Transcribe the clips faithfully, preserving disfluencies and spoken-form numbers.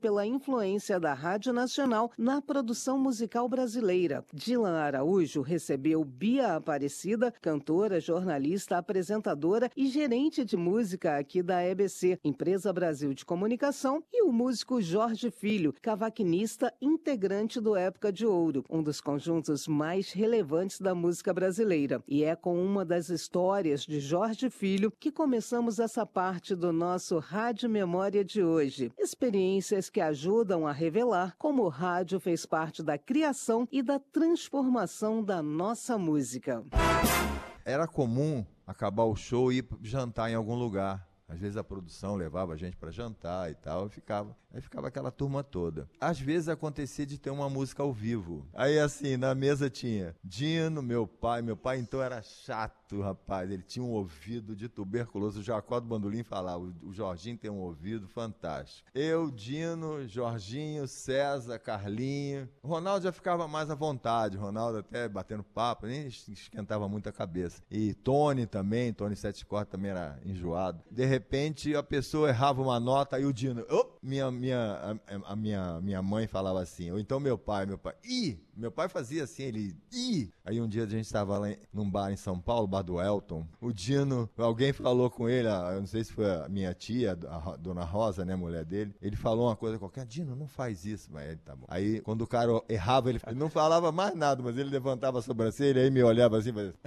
pela influência da Rádio Nacional na produção musical brasileira. Dilan Araújo recebeu Bia Aparecida, cantora, jornalista, apresentadora e gerente de música aqui da E B C, Empresa Brasil de Comunicação, e o músico Jorge Filho, cavaquinista integrante do Época de Ouro, um dos conjuntos mais relevantes da música brasileira. E é com uma das histórias de Jorge Filho que começamos essa parte do nosso Rádio Memória de hoje. Experiências que ajudam a revelar como o rádio fez parte da criação e da transformação da nossa música. Era comum acabar o show e ir jantar em algum lugar. Às vezes a produção levava a gente para jantar e tal, e ficava, aí ficava aquela turma toda. Às vezes acontecia de ter uma música ao vivo. Aí assim, na mesa tinha Dino, meu pai, meu pai então era chato, rapaz, ele tinha um ouvido de tuberculoso, o Jacó do Bandolim falava, o Jorginho tem um ouvido fantástico. Eu, Dino, Jorginho, César, Carlinho, o Ronaldo já ficava mais à vontade, o Ronaldo até batendo papo, nem esquentava muito a cabeça. E Tony também, Tony Sete Cortes também era enjoado. De De repente a pessoa errava uma nota, aí o Dino, oh! minha, minha, a, a minha, minha mãe falava assim, ou então meu pai, meu pai, ih! Meu pai fazia assim, ele, ih! Aí um dia a gente estava lá em, num bar em São Paulo, bar do Elton, o Dino, alguém falou com ele, eu não sei se foi a minha tia, a dona Rosa, né, mulher dele, ele falou uma coisa qualquer, Dino, não faz isso, mas ele, tá bom. Aí quando o cara errava, ele, ele não falava mais nada, mas ele levantava a sobrancelha, aí me olhava assim, fazia...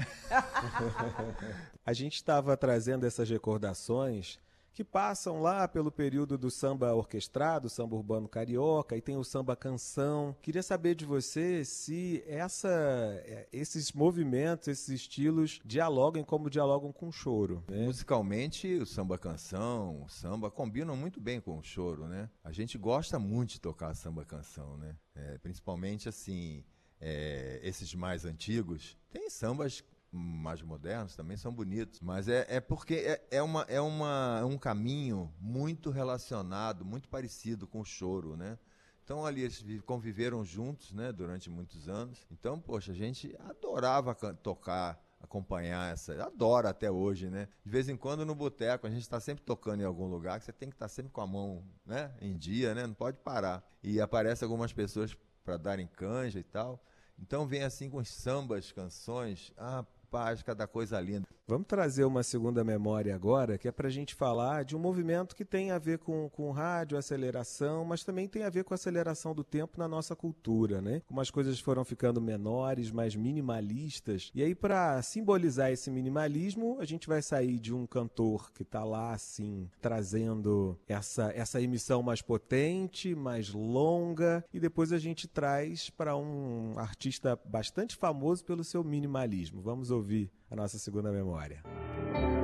A gente estava trazendo essas recordações que passam lá pelo período do samba orquestrado, samba urbano carioca, e tem o samba canção. Queria saber de você se essa, esses movimentos, esses estilos dialogam como dialogam com o choro, né? Musicalmente, o samba canção, o samba combinam muito bem com o choro, né? A gente gosta muito de tocar samba canção, né? É, principalmente assim, é, esses mais antigos. Tem sambas mais modernos também são bonitos, mas é, é porque é, é, uma, é uma, um caminho muito relacionado, muito parecido com o choro, né? Então ali eles conviveram juntos, né, durante muitos anos. Então, poxa, a gente adorava tocar, acompanhar essa, adora até hoje, né? De vez em quando no boteco a gente está sempre tocando em algum lugar que você tem que estar tá sempre com a mão, né, em dia, né? Não pode parar. E aparecem algumas pessoas para darem canja e tal. Então vem assim com os sambas, canções, ah, paz, cada coisa linda. Vamos trazer uma segunda memória agora, que é para a gente falar de um movimento que tem a ver com, com rádio, aceleração, mas também tem a ver com a aceleração do tempo na nossa cultura, né? Como as coisas foram ficando menores, mais minimalistas. E aí, para simbolizar esse minimalismo, a gente vai sair de um cantor que está lá, assim, trazendo essa, essa emissão mais potente, mais longa, e depois a gente traz para um artista bastante famoso pelo seu minimalismo. Vamos ouvir a nossa segunda memória.